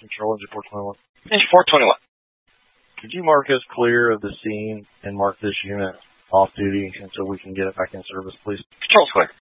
Control Engine 421. Engine 421. Could you mark us clear of the scene and mark this unit off duty until we can get it back in service, please? Control Square.